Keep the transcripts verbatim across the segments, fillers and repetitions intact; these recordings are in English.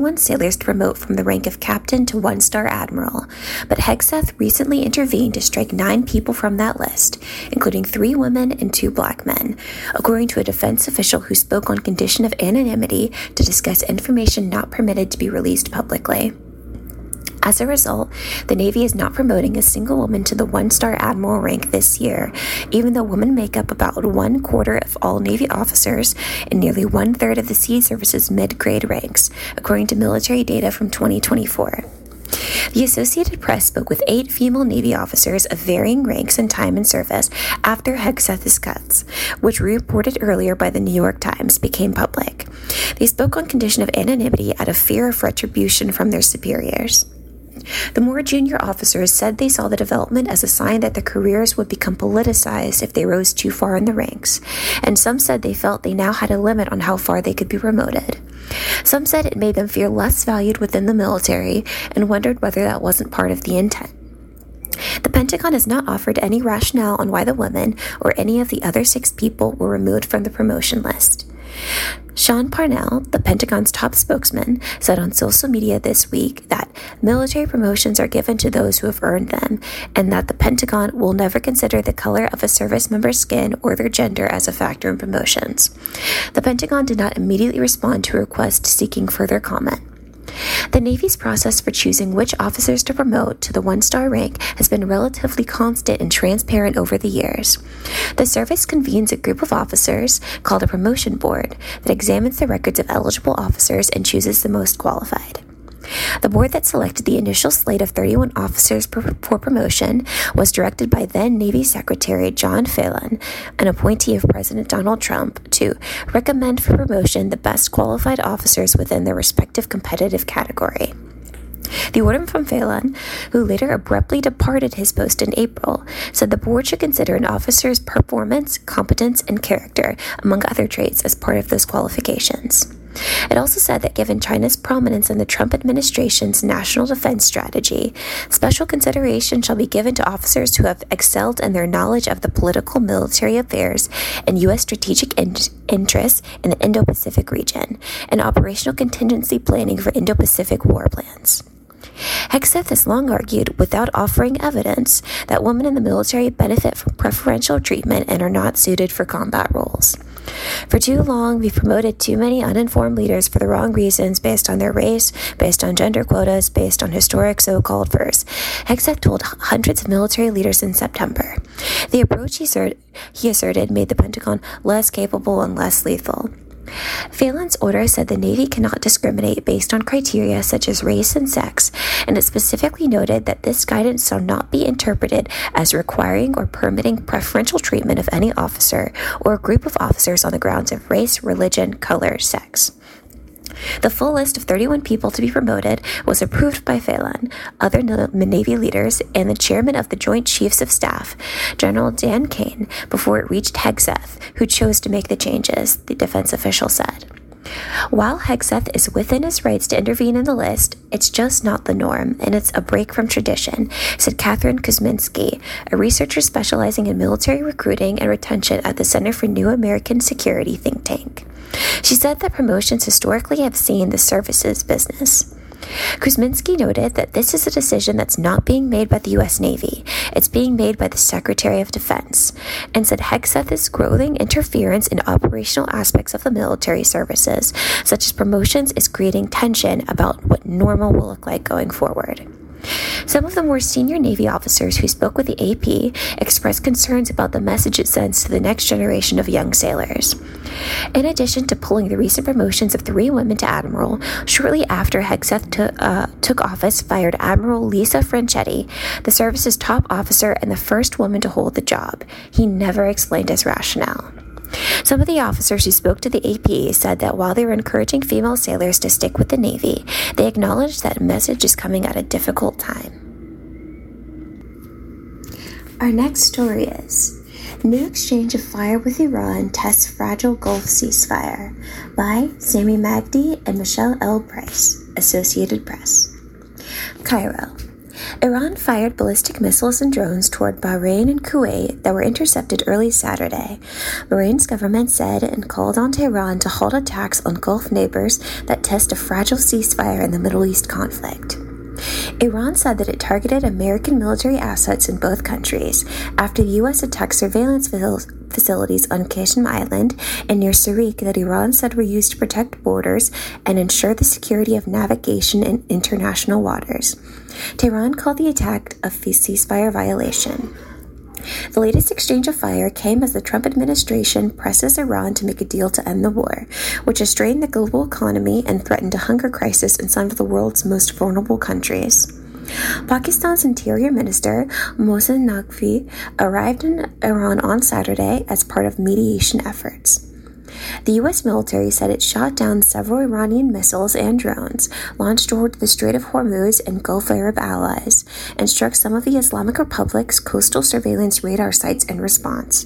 sailors to promote from the rank of captain to one-star admiral, but Hegseth recently intervened to strike nine people from that list, including three women and two black men, according to a defense official who spoke on condition of anonymity to discuss information not permitted to be released publicly. As a result, the Navy is not promoting a single woman to the one-star admiral rank this year, even though women make up about one quarter of all Navy officers and nearly one-third of the Sea Service's mid-grade ranks, according to military data from twenty twenty-four. The Associated Press spoke with eight female Navy officers of varying ranks and time in service after Hegseth's cuts, which reported earlier by the New York Times became public. They spoke on condition of anonymity out of fear of retribution from their superiors. The more junior officers said they saw the development as a sign that their careers would become politicized if they rose too far in the ranks, and some said they felt they now had a limit on how far they could be promoted. Some said it made them feel less valued within the military and wondered whether that wasn't part of the intent. The Pentagon has not offered any rationale on why the women or any of the other six people were removed from the promotion list. Sean Parnell, the Pentagon's top spokesman, said on social media this week that military promotions are given to those who have earned them, and that the Pentagon will never consider the color of a service member's skin or their gender as a factor in promotions. The Pentagon did not immediately respond to a request seeking further comment. The Navy's process for choosing which officers to promote to the one-star rank has been relatively constant and transparent over the years. The service convenes a group of officers, called a promotion board, that examines the records of eligible officers and chooses the most qualified. The board that selected the initial slate of thirty-one officers for promotion was directed by then Navy Secretary John Phelan, an appointee of President Donald Trump, to recommend for promotion the best qualified officers within their respective competitive category. The order from Phelan, who later abruptly departed his post in April, said the board should consider an officer's performance, competence, and character, among other traits, as part of those qualifications. It also said that given China's prominence in the Trump administration's national defense strategy, special consideration shall be given to officers who have excelled in their knowledge of the political military affairs and U S strategic in- interests in the Indo-Pacific region, and operational contingency planning for Indo-Pacific war plans. Hegseth has long argued, without offering evidence, that women in the military benefit from preferential treatment and are not suited for combat roles. For too long, we've promoted too many uninformed leaders for the wrong reasons, based on their race, based on gender quotas, based on historic so-called verse, Hegseth told hundreds of military leaders in September. The approach he, assert- he asserted made the Pentagon less capable and less lethal. Phelan's order said the Navy cannot discriminate based on criteria such as race and sex, and it specifically noted that this guidance shall not be interpreted as requiring or permitting preferential treatment of any officer or a group of officers on the grounds of race, religion, color, sex. The full list of thirty-one people to be promoted was approved by Phelan, other Navy leaders, and the chairman of the Joint Chiefs of Staff, General Dan Kane, before it reached Hegseth, who chose to make the changes, the defense official said. While Hegseth is within his rights to intervene in the list, it's just not the norm, and it's a break from tradition, said Catherine Kuzminski, a researcher specializing in military recruiting and retention at the Center for New American Security think tank. She said that promotions historically have seen the services business. Kuzminski noted that this is a decision that's not being made by the U S Navy, it's being made by the Secretary of Defense, and said Hegseth's growing interference in operational aspects of the military services, such as promotions, is creating tension about what normal will look like going forward. Some of the more senior Navy officers who spoke with the A P expressed concerns about the message it sends to the next generation of young sailors. In addition to pulling the recent promotions of three women to admiral, shortly after Hegseth t- uh, took office, fired Admiral Lisa Franchetti, the service's top officer and the first woman to hold the job. He never explained his rationale. Some of the officers who spoke to the A P said that while they were encouraging female sailors to stick with the Navy, they acknowledged that message is coming at a difficult time. Our next story is New Exchange of Fire with Iran Tests Fragile Gulf Ceasefire by Sami Magdi and Michelle L. Price, Associated Press. Cairo. Iran fired ballistic missiles and drones toward Bahrain and Kuwait that were intercepted early Saturday. Bahrain's government said and called on Tehran to halt attacks on Gulf neighbors that test a fragile ceasefire in the Middle East conflict. Iran said that it targeted American military assets in both countries after the U S attacked surveillance facilities on Qasem Island and near Sarik that Iran said were used to protect borders and ensure the security of navigation in international waters. Tehran called the attack a ceasefire violation. The latest exchange of fire came as the Trump administration presses Iran to make a deal to end the war, which has strained the global economy and threatened a hunger crisis in some of the world's most vulnerable countries. Pakistan's Interior Minister Mohsen Naqvi arrived in Iran on Saturday as part of mediation efforts. The U S military said it shot down several Iranian missiles and drones launched toward the Strait of Hormuz and Gulf Arab allies, and struck some of the Islamic Republic's coastal surveillance radar sites in response.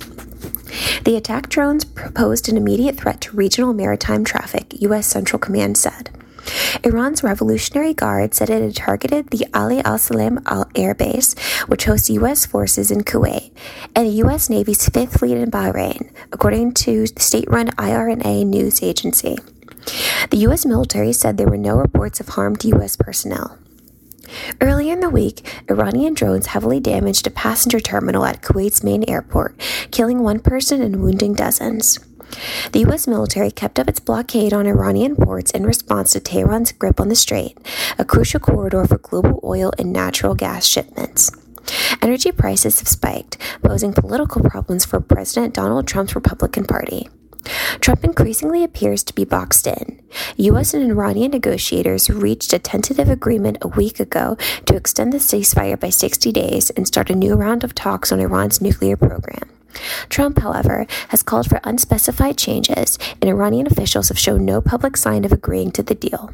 The attack drones posed an immediate threat to regional maritime traffic, U S Central Command said. Iran's Revolutionary Guard said it had targeted the Ali al-Salam Air Base, which hosts U S forces in Kuwait, and the U S Navy's Fifth Fleet in Bahrain, according to the state-run I R N A news agency. The U S military said there were no reports of harm to U S personnel. Earlier in the week, Iranian drones heavily damaged a passenger terminal at Kuwait's main airport, killing one person and wounding dozens. The U S military kept up its blockade on Iranian ports in response to Tehran's grip on the strait, a crucial corridor for global oil and natural gas shipments. Energy prices have spiked, posing political problems for President Donald Trump's Republican Party. Trump increasingly appears to be boxed in. U S and Iranian negotiators reached a tentative agreement a week ago to extend the ceasefire by sixty days and start a new round of talks on Iran's nuclear program. Trump, however, has called for unspecified changes, and Iranian officials have shown no public sign of agreeing to the deal.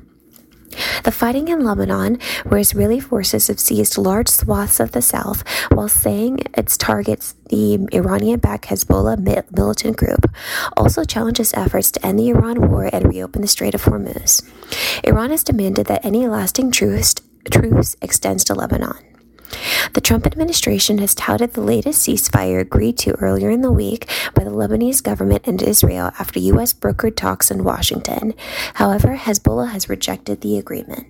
The fighting in Lebanon, where Israeli forces have seized large swaths of the south while saying its targets the Iranian-backed Hezbollah militant group, also challenges efforts to end the Iran war and reopen the Strait of Hormuz. Iran has demanded that any lasting truce, truce extends to Lebanon. The Trump administration has touted the latest ceasefire agreed to earlier in the week by the Lebanese government and Israel after U S brokered talks in Washington. However, Hezbollah has rejected the agreement.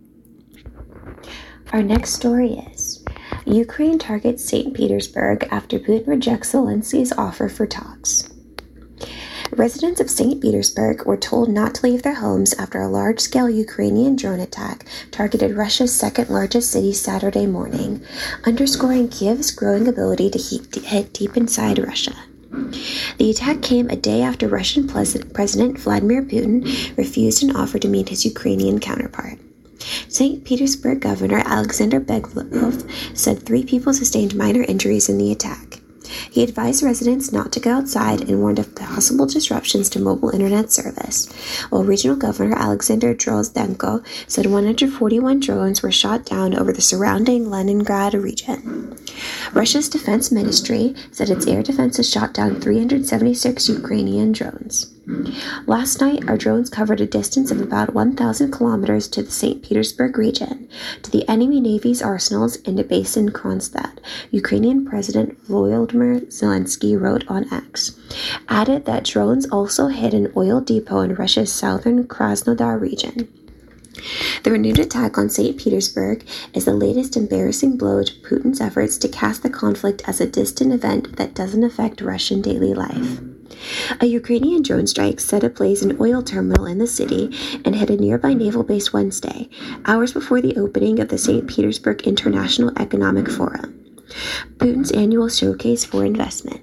Our next story is Ukraine targets Saint Petersburg after Putin rejects Zelensky's offer for talks. Residents of Saint Petersburg were told not to leave their homes after a large-scale Ukrainian drone attack targeted Russia's second-largest city Saturday morning, underscoring Kiev's growing ability to hit deep inside Russia. The attack came a day after Russian President Vladimir Putin refused an offer to meet his Ukrainian counterpart. Saint Petersburg Governor Alexander Beglov said three people sustained minor injuries in the attack. He advised residents not to go outside and warned of possible disruptions to mobile internet service, while Regional Governor Alexander Drozdenko said one hundred forty-one drones were shot down over the surrounding Leningrad region. Russia's defense ministry said its air defenses shot down three hundred seventy-six Ukrainian drones. Last night, our drones covered a distance of about one thousand kilometers to the Saint Petersburg region, to the enemy Navy's arsenals and a base in Kronstadt, Ukrainian President Volodymyr Zelensky wrote on X. Added that drones also hit an oil depot in Russia's southern Krasnodar region. The renewed attack on Saint Petersburg is the latest embarrassing blow to Putin's efforts to cast the conflict as a distant event that doesn't affect Russian daily life. A Ukrainian drone strike set ablaze an oil terminal in the city and hit a nearby naval base Wednesday, hours before the opening of the Saint Petersburg International Economic Forum, Putin's annual showcase for investment.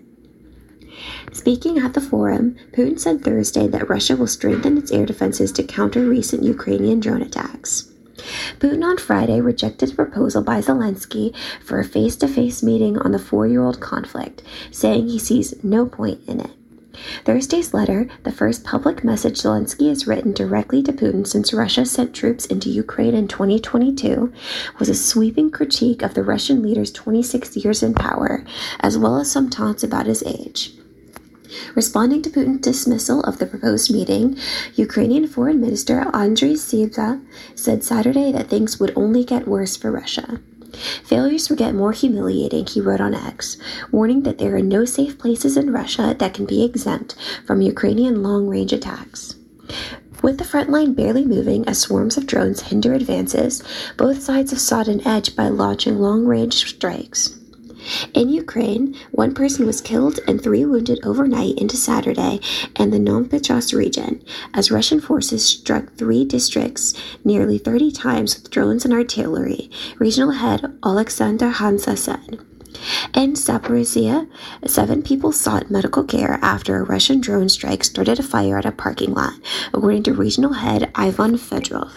Speaking at the forum, Putin said Thursday that Russia will strengthen its air defenses to counter recent Ukrainian drone attacks. Putin on Friday rejected a proposal by Zelensky for a face-to-face meeting on the four-year-old conflict, saying he sees no point in it. Thursday's letter, the first public message Zelensky has written directly to Putin since Russia sent troops into Ukraine in twenty twenty-two, was a sweeping critique of the Russian leader's twenty-six years in power, as well as some taunts about his age. Responding to Putin's dismissal of the proposed meeting, Ukrainian Foreign Minister Andriy Sybiha said Saturday that things would only get worse for Russia. Failures will get more humiliating, he wrote on X, warning that there are no safe places in Russia that can be exempt from Ukrainian long-range attacks. With the front line barely moving as swarms of drones hinder advances, both sides have sought an edge by launching long-range strikes. In Ukraine, one person was killed and three wounded overnight into Saturday in the Donbas region, as Russian forces struck three districts nearly thirty times with drones and artillery, regional head Alexander Hansa said. In Zaporizhia, seven people sought medical care after a Russian drone strike started a fire at a parking lot, according to regional head Ivan Fedorov.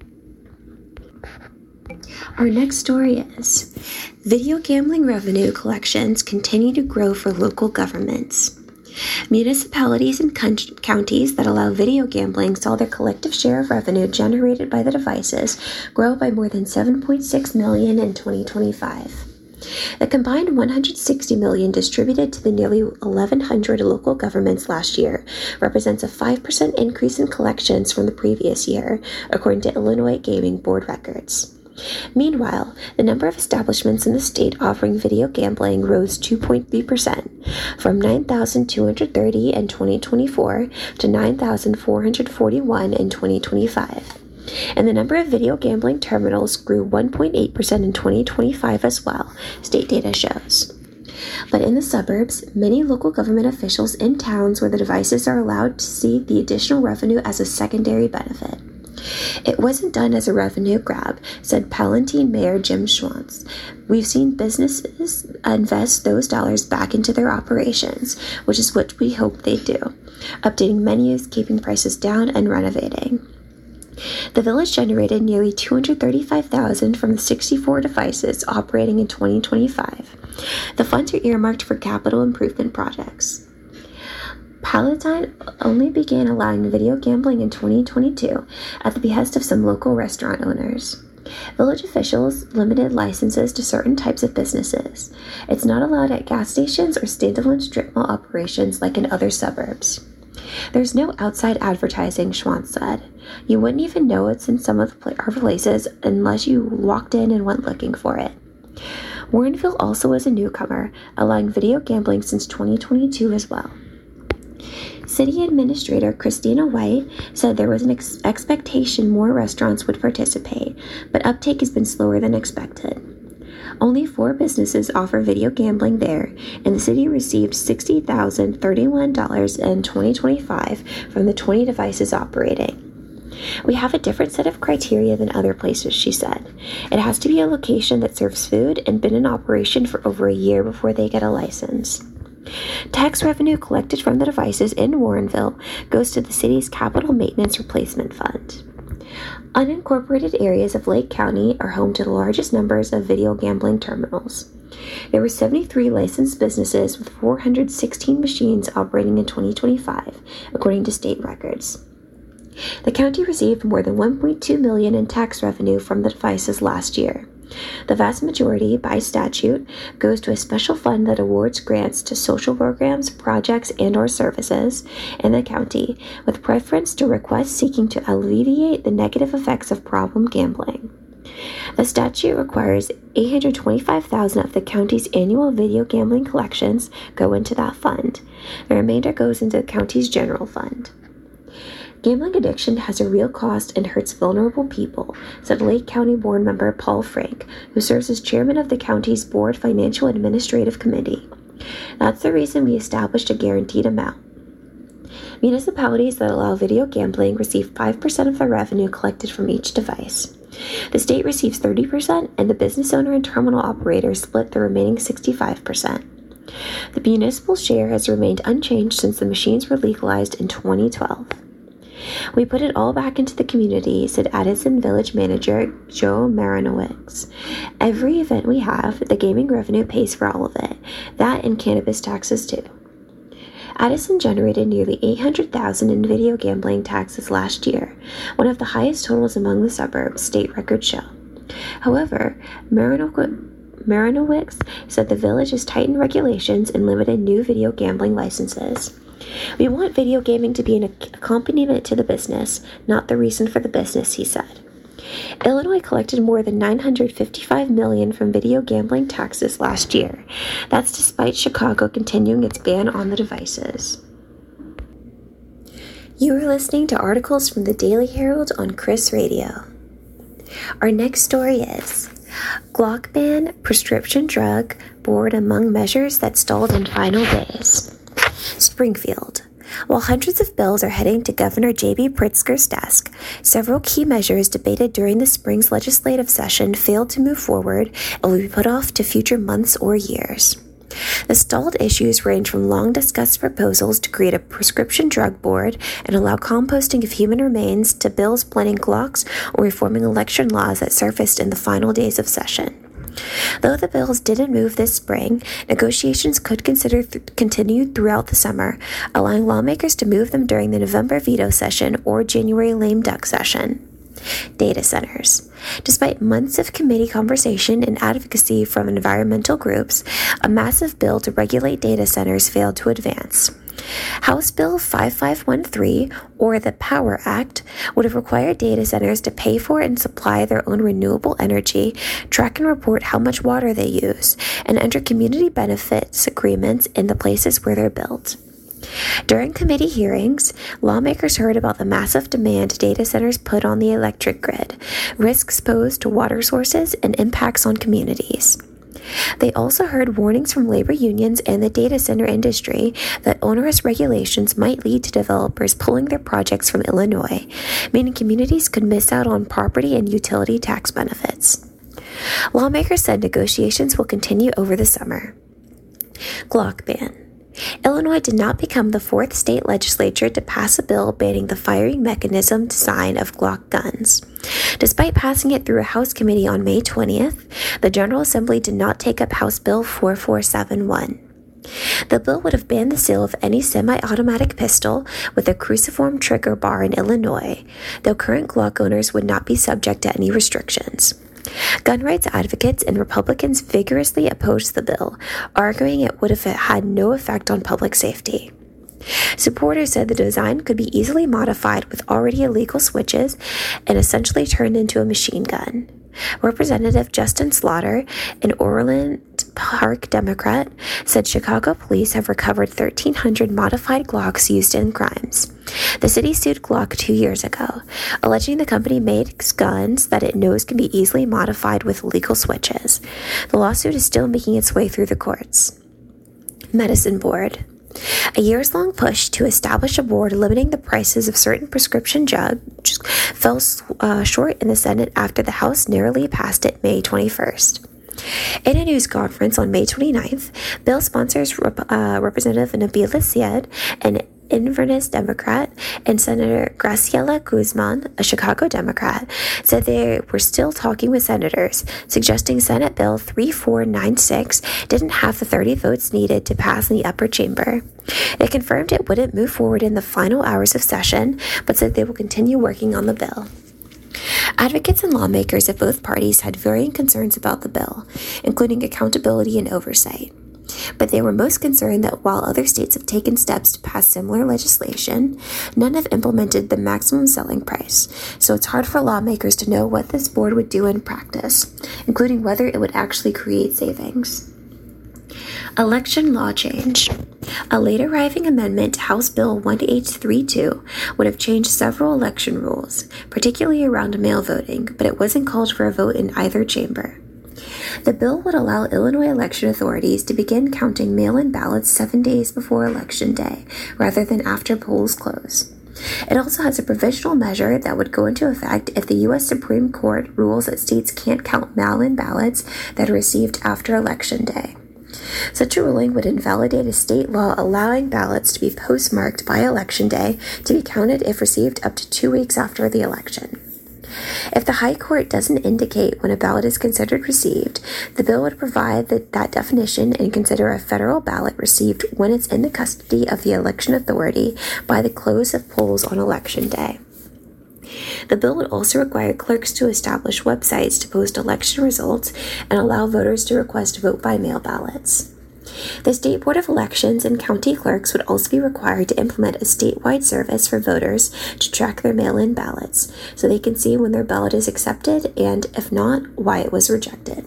Our next story is, video gambling revenue collections continue to grow for local governments. Municipalities and counties that allow video gambling saw their collective share of revenue generated by the devices grow by more than seven point six million dollars in twenty twenty-five. The combined one hundred sixty million dollars distributed to the nearly eleven hundred local governments last year represents a five percent increase in collections from the previous year, according to Illinois Gaming Board records. Meanwhile, the number of establishments in the state offering video gambling rose two point three percent, from nine thousand two hundred thirty in twenty twenty-four to nine thousand four hundred forty-one in twenty twenty-five. And the number of video gambling terminals grew one point eight percent in twenty twenty-five as well, state data shows. But in the suburbs, many local government officials in towns where the devices are allowed to see the additional revenue as a secondary benefit. It wasn't done as a revenue grab, said Palatine Mayor Jim Schwantz. We've seen businesses invest those dollars back into their operations, which is what we hope they do, updating menus, keeping prices down, and renovating. The village generated nearly two hundred thirty-five thousand dollars from the sixty-four devices operating in twenty twenty-five. The funds are earmarked for capital improvement projects. Palatine only began allowing video gambling in twenty twenty-two at the behest of some local restaurant owners. Village officials limited licenses to certain types of businesses. It's not allowed at gas stations or standalone strip mall operations like in other suburbs. There's no outside advertising, Schwantz said. You wouldn't even know it's in some of our places unless you walked in and went looking for it. Warrenville also is a newcomer, allowing video gambling since twenty twenty-two as well. City Administrator Christina White said there was an ex- expectation more restaurants would participate, but uptake has been slower than expected. Only four businesses offer video gambling there, and the city received sixty thousand thirty-one dollars in twenty twenty-five from the twenty devices operating. We have a different set of criteria than other places, she said. It has to be a location that serves food and been in operation for over a year before they get a license. Tax revenue collected from the devices in Warrenville goes to the city's Capital Maintenance Replacement Fund. Unincorporated areas of Lake County are home to the largest numbers of video gambling terminals. There were seventy-three licensed businesses with four hundred sixteen machines operating in twenty twenty-five, according to state records. The county received more than one point two million dollars in tax revenue from the devices last year. The vast majority, by statute, goes to a special fund that awards grants to social programs, projects, and or services in the county, with preference to requests seeking to alleviate the negative effects of problem gambling. The statute requires eight hundred twenty-five thousand dollars of the county's annual video gambling collections go into that fund. The remainder goes into the county's general fund. Gambling addiction has a real cost and hurts vulnerable people, said Lake County Board member Paul Frank, who serves as chairman of the county's Board Financial Administrative Committee. That's the reason we established a guaranteed amount. Municipalities that allow video gambling receive five percent of the revenue collected from each device. The state receives thirty percent, and the business owner and terminal operator split the remaining sixty-five percent. The municipal share has remained unchanged since the machines were legalized in twenty twelve. We put it all back into the community, said Addison Village Manager Joe Marinowicz. Every event we have, the gaming revenue pays for all of it, that and cannabis taxes too. Addison generated nearly eight hundred thousand dollars in video gambling taxes last year, one of the highest totals among the suburbs, state records show. However, Marinowicz Marinowicz said the village has tightened regulations and limited new video gambling licenses. We want video gaming to be an accompaniment to the business, not the reason for the business, he said. Illinois collected more than nine hundred fifty-five million dollars from video gambling taxes last year. That's despite Chicago continuing its ban on the devices. You are listening to articles from the Daily Herald on Chris Radio. Our next story is Glock ban prescription drug board among measures that stalled in final days. Springfield. While hundreds of bills are heading to Governor J B Pritzker's desk, several key measures debated during the spring's legislative session failed to move forward and will be put off to future months or years. The stalled issues range from long-discussed proposals to create a prescription drug board and allow composting of human remains to bills blending Glocks or reforming election laws that surfaced in the final days of session. Though the bills didn't move this spring, negotiations could consider th- continue throughout the summer, allowing lawmakers to move them during the November veto session or January lame duck session. Data centers. Despite months of committee conversation and advocacy from environmental groups, a massive bill to regulate data centers failed to advance. House Bill fifty-five thirteen, or the POWER Act, would have required data centers to pay for and supply their own renewable energy, track and report how much water they use, and enter community benefits agreements in the places where they're built. During committee hearings, lawmakers heard about the massive demand data centers put on the electric grid, risks posed to water sources, and impacts on communities. They also heard warnings from labor unions and the data center industry that onerous regulations might lead to developers pulling their projects from Illinois, meaning communities could miss out on property and utility tax benefits. Lawmakers said negotiations will continue over the summer. Glock ban. Illinois did not become the fourth state legislature to pass a bill banning the firing mechanism design of Glock guns. Despite passing it through a House committee on May twentieth, the General Assembly did not take up House Bill forty-four seventy-one. The bill would have banned the sale of any semi-automatic pistol with a cruciform trigger bar in Illinois, though current Glock owners would not be subject to any restrictions. Gun rights advocates and Republicans vigorously opposed the bill, arguing it would have had no effect on public safety. Supporters said the design could be easily modified with already illegal switches and essentially turned into a machine gun. Representative Justin Slaughter, an Orland Park Democrat, said Chicago police have recovered thirteen hundred modified Glocks used in crimes. The city sued Glock two years ago, alleging the company makes guns that it knows can be easily modified with illegal switches. The lawsuit is still making its way through the courts. Medicine Board. A years-long push to establish a board limiting the prices of certain prescription drugs fell uh, short in the Senate after the House narrowly passed it May twenty-first. In a news conference on May twenty-ninth, bill sponsors Rep- uh, Representative Nabila Syed, an Inverness Democrat, and Senator Graciela Guzman, a Chicago Democrat, said they were still talking with senators, suggesting Senate Bill thirty-four ninety-six didn't have the thirty votes needed to pass in the upper chamber. They confirmed it wouldn't move forward in the final hours of session, but said they will continue working on the bill. Advocates and lawmakers of both parties had varying concerns about the bill, including accountability and oversight. But they were most concerned that while other states have taken steps to pass similar legislation, none have implemented the maximum selling price, so it's hard for lawmakers to know what this board would do in practice, including whether it would actually create savings. Election law change. A late-arriving amendment to House Bill eighteen thirty-two would have changed several election rules, particularly around mail voting, but it wasn't called for a vote in either chamber. The bill would allow Illinois election authorities to begin counting mail-in ballots seven days before Election Day, rather than after polls close. It also has a provisional measure that would go into effect if the U S Supreme Court rules that states can't count mail-in ballots that are received after Election Day. Such a ruling would invalidate a state law allowing ballots to be postmarked by Election Day to be counted if received up to two weeks after the election. If the High Court doesn't indicate when a ballot is considered received, the bill would provide that, that definition and consider a federal ballot received when it's in the custody of the election authority by the close of polls on Election Day. The bill would also require clerks to establish websites to post election results and allow voters to request vote-by-mail ballots. The State Board of Elections and county clerks would also be required to implement a statewide service for voters to track their mail-in ballots so they can see when their ballot is accepted and, if not, why it was rejected.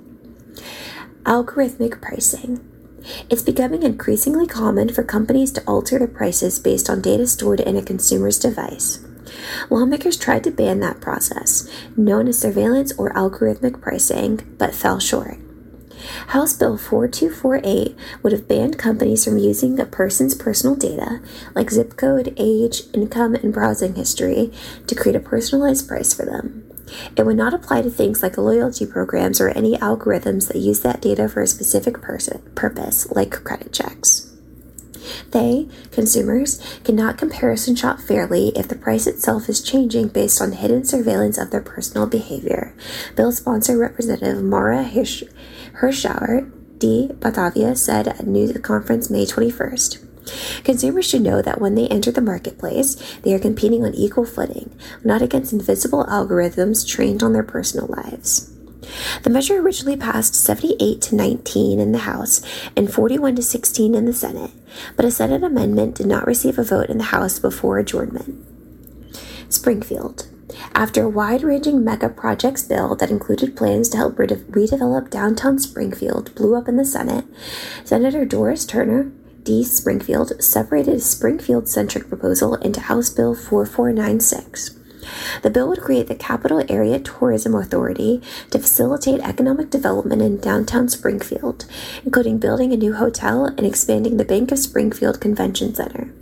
Algorithmic pricing. It's becoming increasingly common for companies to alter their prices based on data stored in a consumer's device. Lawmakers tried to ban that process, known as surveillance or algorithmic pricing, but fell short. House Bill four two four eight would have banned companies from using a person's personal data, like zip code, age, income, and browsing history, to create a personalized price for them. It would not apply to things like loyalty programs or any algorithms that use that data for a specific person, purpose, like credit checks. They, consumers, cannot comparison shop fairly if the price itself is changing based on hidden surveillance of their personal behavior. Bill sponsor Representative Maura Hirsch- Hirschauer, D. Batavia, said at a news conference May twenty-first. Consumers should know that when they enter the marketplace, they are competing on equal footing, not against invisible algorithms trained on their personal lives. The measure originally passed seventy-eight to nineteen in the House and forty-one to sixteen in the Senate, but a Senate amendment did not receive a vote in the House before adjournment. Springfield. After a wide-ranging mega projects bill that included plans to help rede- redevelop downtown Springfield blew up in the Senate, Senator Doris Turner, D. Springfield, separated a Springfield-centric proposal into House Bill four four nine six. The bill would create the Capital Area Tourism Authority to facilitate economic development in downtown Springfield, including building a new hotel and expanding the Bank of Springfield Convention Center.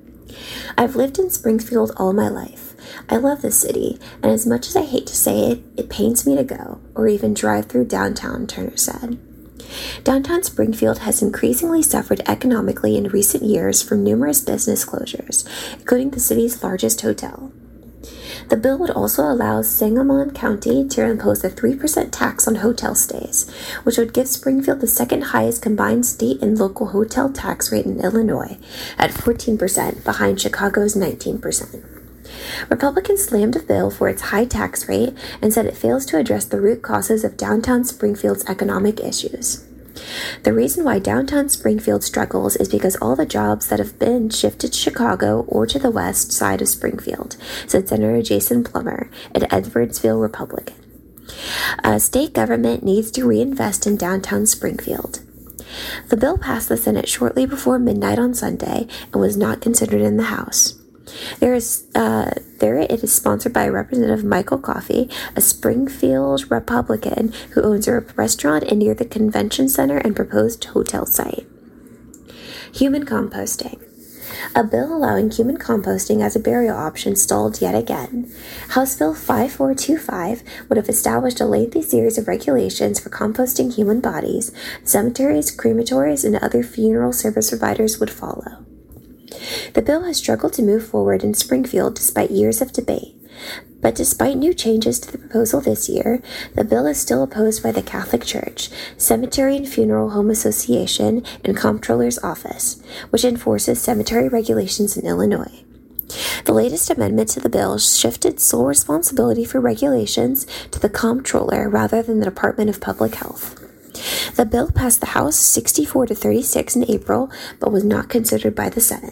I've lived in Springfield all my life. I love this city, and as much as I hate to say it, it pains me to go, or even drive through downtown, Turner said. Downtown Springfield has increasingly suffered economically in recent years from numerous business closures, including the city's largest hotel. The bill would also allow Sangamon County to impose a three percent tax on hotel stays, which would give Springfield the second highest combined state and local hotel tax rate in Illinois, at fourteen percent, behind Chicago's nineteen percent. Republicans slammed the bill for its high tax rate and said it fails to address the root causes of downtown Springfield's economic issues. The reason why downtown Springfield struggles is because all the jobs that have been shifted to Chicago or to the west side of Springfield, said Senator Jason Plummer, an Edwardsville Republican. A state government needs to reinvest in downtown Springfield. The bill passed the Senate shortly before midnight on Sunday and was not considered in the House. There is, uh, there it is sponsored by Representative Michael Coffey, a Springfield Republican who owns a restaurant near the convention center and proposed hotel site. Human composting. A bill allowing human composting as a burial option stalled yet again. House Bill five four two five would have established a lengthy series of regulations for composting human bodies. Cemeteries, crematories, and other funeral service providers would follow. The bill has struggled to move forward in Springfield despite years of debate. But despite new changes to the proposal this year, the bill is still opposed by the Catholic Church, Cemetery and Funeral Home Association, and Comptroller's Office, which enforces cemetery regulations in Illinois. The latest amendment to the bill shifted sole responsibility for regulations to the Comptroller rather than the Department of Public Health. The bill passed the House sixty-four to thirty-six in April, but was not considered by the Senate.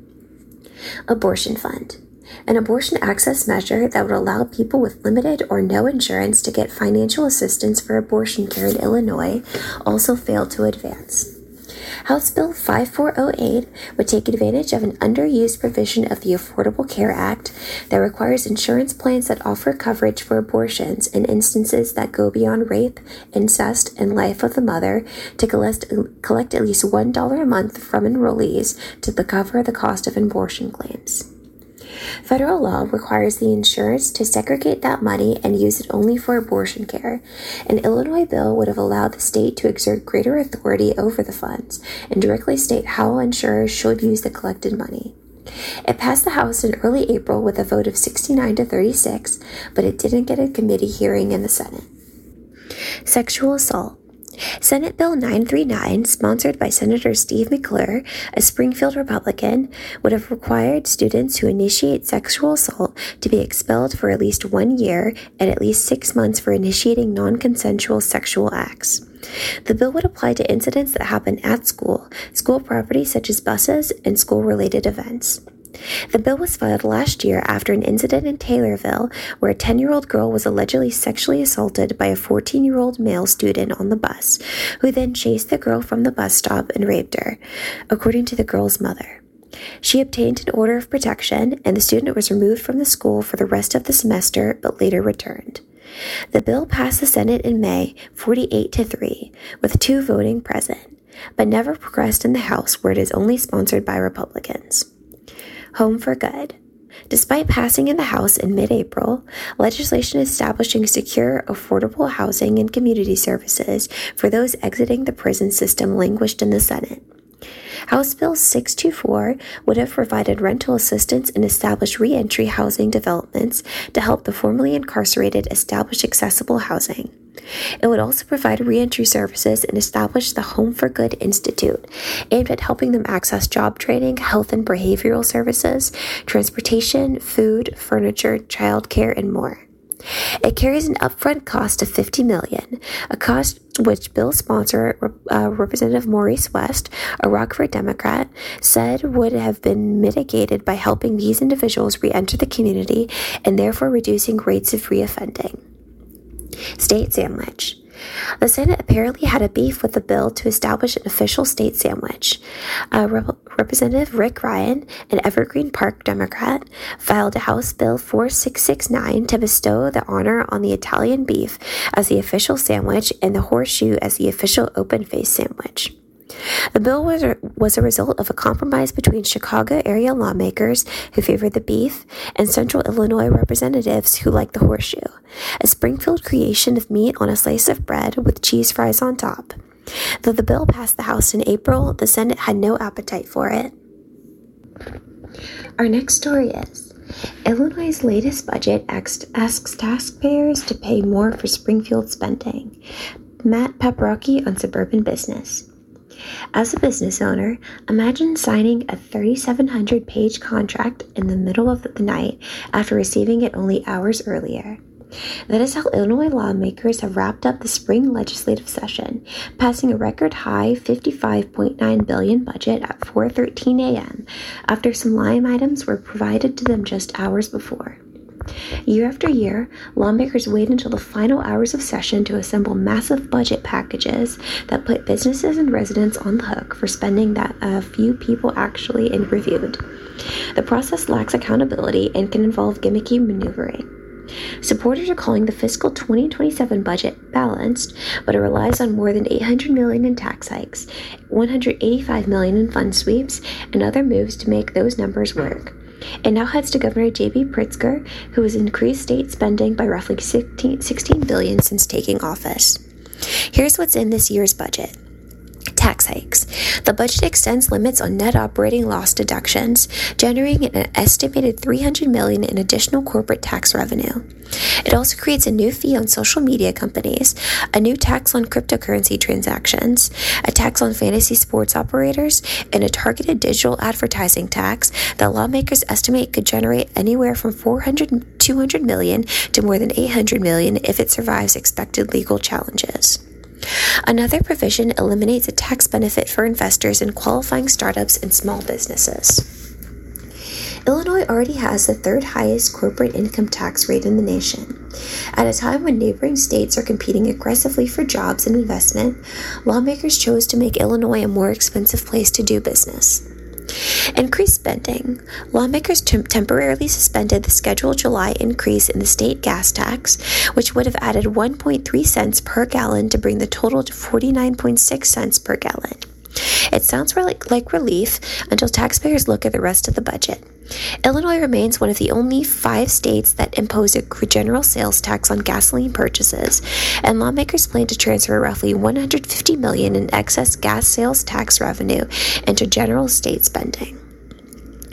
Abortion Fund. An abortion access measure that would allow people with limited or no insurance to get financial assistance for abortion care in Illinois also failed to advance. House Bill five four oh eight would take advantage of an underused provision of the Affordable Care Act that requires insurance plans that offer coverage for abortions in instances that go beyond rape, incest, and life of the mother to collect, collect at least one dollar a month from enrollees to cover the cost of abortion claims. Federal law requires the insurers to segregate that money and use it only for abortion care. An Illinois bill would have allowed the state to exert greater authority over the funds and directly state how insurers should use the collected money. It passed the House in early April with a vote of sixty-nine to thirty-six, but it didn't get a committee hearing in the Senate. Sexual assault. Senate Bill nine thirty-nine, sponsored by Senator Steve McClure, a Springfield Republican, would have required students who initiate sexual assault to be expelled for at least one year and at least six months for initiating non-consensual sexual acts. The bill would apply to incidents that happen at school, school property such as buses, and school-related events. The bill was filed last year after an incident in Taylorville where a ten-year-old girl was allegedly sexually assaulted by a fourteen-year-old male student on the bus, who then chased the girl from the bus stop and raped her, according to the girl's mother. She obtained an order of protection, and the student was removed from the school for the rest of the semester but later returned. The bill passed the Senate in May forty-eight to three, with two voting present, but never progressed in the House where it is only sponsored by Republicans. Home for Good. Despite passing in the House in mid-April, legislation establishing secure, affordable housing and community services for those exiting the prison system languished in the Senate. House Bill six twenty-four would have provided rental assistance and established reentry housing developments to help the formerly incarcerated establish accessible housing. It would also provide reentry services and establish the Home for Good Institute, aimed at helping them access job training, health and behavioral services, transportation, food, furniture, childcare, and more. It carries an upfront cost of fifty million dollars, a cost which bill sponsor uh, Representative Maurice West, a Rockford Democrat, said would have been mitigated by helping these individuals re-enter the community and therefore reducing rates of reoffending. State sandwich. The Senate apparently had a beef with the bill to establish an official state sandwich. Uh, Rep- Representative Rick Ryan, an Evergreen Park Democrat, filed a House Bill forty-six sixty-nine to bestow the honor on the Italian beef as the official sandwich and the horseshoe as the official open-faced sandwich. The bill was a, was a result of a compromise between Chicago area lawmakers who favored the beef and Central Illinois representatives who liked the horseshoe, a Springfield creation of meat on a slice of bread with cheese fries on top. Though the bill passed the House in April, the Senate had no appetite for it. Our next story is, Illinois' latest budget asks taxpayers to pay more for Springfield spending. Matt Paprocki on Suburban Business. As a business owner, imagine signing a thirty-seven hundred page contract in the middle of the night after receiving it only hours earlier. That is how Illinois lawmakers have wrapped up the spring legislative session, passing a record high fifty-five point nine billion dollars budget at four thirteen a.m. after some line items were provided to them just hours before. Year after year, lawmakers wait until the final hours of session to assemble massive budget packages that put businesses and residents on the hook for spending that a few people actually reviewed. The process lacks accountability and can involve gimmicky maneuvering. Supporters are calling the fiscal twenty twenty-seven budget balanced, but it relies on more than eight hundred million dollars in tax hikes, one hundred eighty-five million dollars in fund sweeps, and other moves to make those numbers work. It now heads to Governor J B Pritzker, who has increased state spending by roughly sixteen billion dollars since taking office. Here's what's in this year's budget. Tax hikes. The budget extends limits on net operating loss deductions, generating an estimated three hundred million dollars in additional corporate tax revenue. It also creates a new fee on social media companies, a new tax on cryptocurrency transactions, a tax on fantasy sports operators, and a targeted digital advertising tax that lawmakers estimate could generate anywhere from four hundred, two hundred million dollars to more than eight hundred million dollars if it survives expected legal challenges. Another provision eliminates a tax benefit for investors in qualifying startups and small businesses. Illinois already has the third highest corporate income tax rate in the nation. At a time when neighboring states are competing aggressively for jobs and investment, lawmakers chose to make Illinois a more expensive place to do business. Increased spending. Lawmakers tem- temporarily suspended the scheduled July increase in the state gas tax, which would have added one point three cents per gallon to bring the total to forty-nine point six cents per gallon. It sounds like, like relief until taxpayers look at the rest of the budget. Illinois remains one of the only five states that impose a general sales tax on gasoline purchases, and lawmakers plan to transfer roughly one hundred fifty million dollars in excess gas sales tax revenue into general state spending.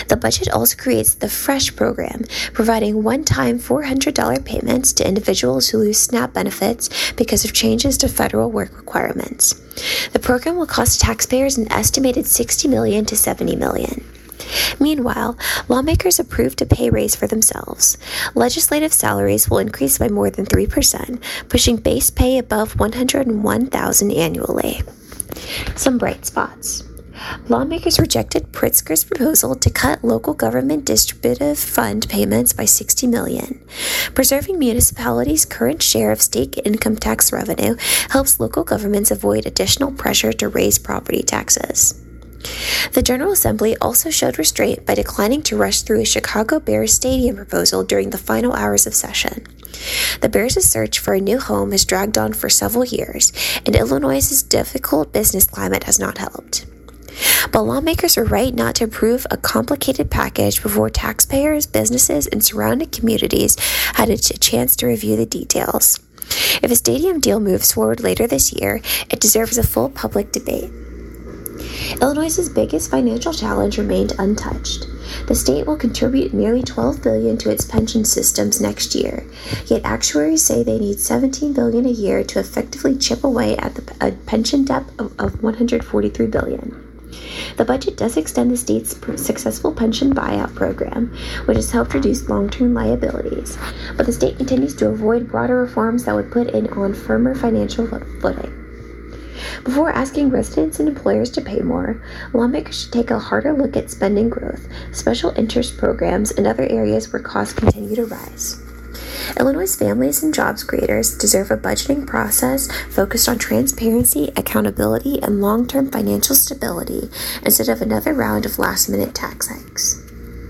The budget also creates the FRESH program, providing one-time four hundred dollars payments to individuals who lose SNAP benefits because of changes to federal work requirements. The program will cost taxpayers an estimated sixty million dollars to seventy million dollars. Meanwhile, lawmakers approved a pay raise for themselves. Legislative salaries will increase by more than three percent, pushing base pay above one hundred one thousand dollars annually. Some bright spots. Lawmakers rejected Pritzker's proposal to cut local government distributive fund payments by sixty million dollars. Preserving municipalities' current share of state income tax revenue helps local governments avoid additional pressure to raise property taxes. The General Assembly also showed restraint by declining to rush through a Chicago Bears stadium proposal during the final hours of session. The Bears' search for a new home has dragged on for several years, and Illinois' difficult business climate has not helped. But lawmakers were right not to approve a complicated package before taxpayers, businesses, and surrounding communities had a chance to review the details. If a stadium deal moves forward later this year, it deserves a full public debate. Illinois' biggest financial challenge remained untouched. The state will contribute nearly twelve billion dollars to its pension systems next year, yet actuaries say they need seventeen billion dollars a year to effectively chip away at the a pension debt of, of one hundred forty-three billion dollars. The budget does extend the state's successful pension buyout program, which has helped reduce long-term liabilities, but the state continues to avoid broader reforms that would put it on firmer financial footing. Before asking residents and employers to pay more, lawmakers should take a harder look at spending growth, special interest programs, and other areas where costs continue to rise. Illinois' families and jobs creators deserve a budgeting process focused on transparency, accountability, and long-term financial stability instead of another round of last-minute tax hikes.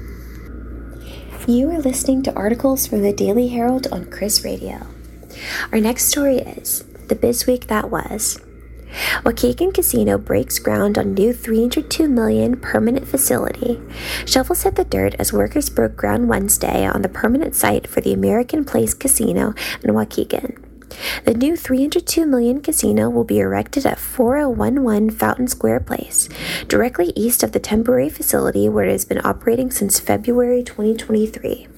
You are listening to articles from the Daily Herald on Chris Radio. Our next story is The Bizweek That Was. Waukegan Casino breaks ground on new three hundred two million dollars permanent facility. Shovels hit the dirt as workers broke ground Wednesday on the permanent site for the American Place Casino in Waukegan. The new three hundred two million dollars casino will be erected at four oh one one Fountain Square Place, directly east of the temporary facility where it has been operating since February twenty twenty-three.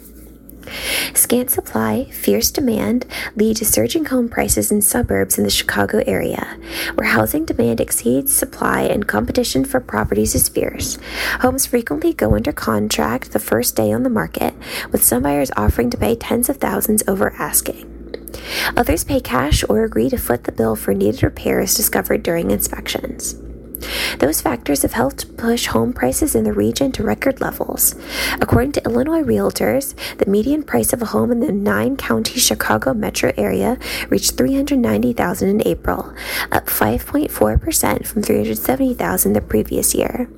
Scant supply, fierce demand lead to surging home prices in suburbs in the Chicago area, where housing demand exceeds supply and competition for properties is fierce. Homes frequently go under contract the first day on the market, with some buyers offering to pay tens of thousands over asking. Others pay cash or agree to foot the bill for needed repairs discovered during inspections. Those factors have helped push home prices in the region to record levels. According to Illinois Realtors, the median price of a home in the nine-county Chicago metro area reached three hundred ninety thousand dollars in April, up five point four percent from three hundred seventy thousand dollars the previous year.